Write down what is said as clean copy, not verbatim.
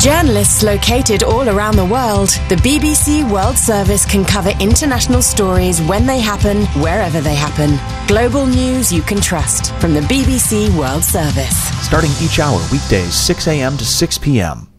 journalists located all around the world, the BBC World Service can cover international stories when they happen, wherever they happen. Global news you can trust from the BBC World Service. Starting each hour weekdays 6 a.m. to 6 p.m.